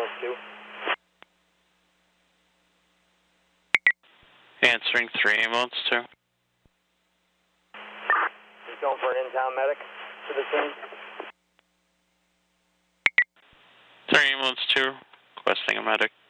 ambulance 2. Answering 3, ambulance 2. He's going for an in-town medic to the scene. 3, ambulance 2, requesting a medic.